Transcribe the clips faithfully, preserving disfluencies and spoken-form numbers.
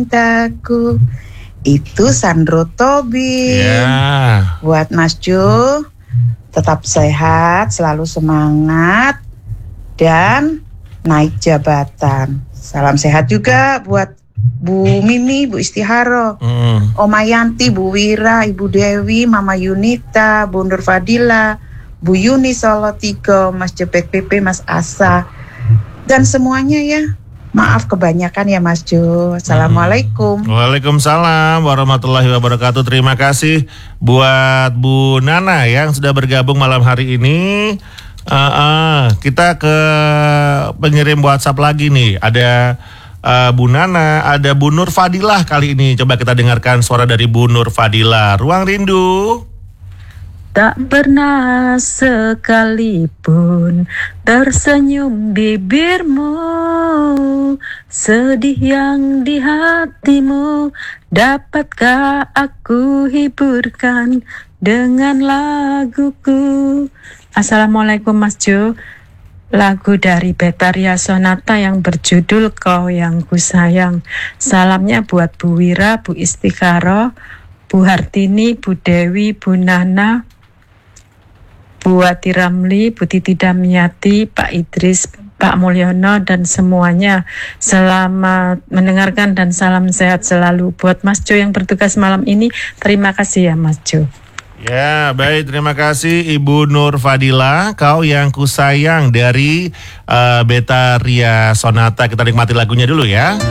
cintaku. Itu Sandro Tobing. Yeah. Buat Mas Jo, tetap sehat, selalu semangat, dan naik jabatan. Salam sehat juga buat Bu Mimi, Bu Istiharo, mm. Oma Yanti, Bu Wira, Ibu Dewi, Mama Yunita, Bu Nur Fadila, Bu Yuni Solotigo, Mas Jepet P P, Mas Asa, dan semuanya ya. Maaf kebanyakan ya Mas Jo. Assalamualaikum. Hmm. Waalaikumsalam warahmatullahi wabarakatuh. Terima kasih buat Bu Nana yang sudah bergabung malam hari ini. Uh, uh, kita ke pengirim WhatsApp lagi nih. Ada uh, Bu Nana, ada Bu Nur Fadilah kali ini. Coba kita dengarkan suara dari Bu Nur Fadilah. Ruang Rindu. Tak pernah sekalipun tersenyum bibirmu, sedih yang di hatimu dapatkah aku hiburkan dengan laguku. Assalamualaikum Mas Jo. Lagu dari Betaria Sonata yang berjudul Kau Yang Kusayang. Salamnya buat Bu Wira, Bu Istikaro, Bu Hartini, Bu Dewi, Bu Nana, Bu Ati Ramli, Bu Titi Damiati, Pak Idris, Pak Mulyono, dan semuanya. Selamat mendengarkan dan salam sehat selalu. Buat Mas Jo yang bertugas malam ini, terima kasih ya Mas Jo. Ya, baik, terima kasih Ibu Nur Fadila. Kau Yang Kusayang dari uh, Betaria Sonata. Kita nikmati lagunya dulu ya.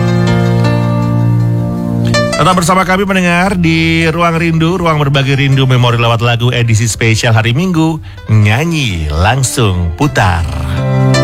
Tetap bersama kami mendengar di Ruang Rindu, Ruang Berbagi Rindu Memori Lewat Lagu edisi spesial hari Minggu. Nyanyi langsung putar.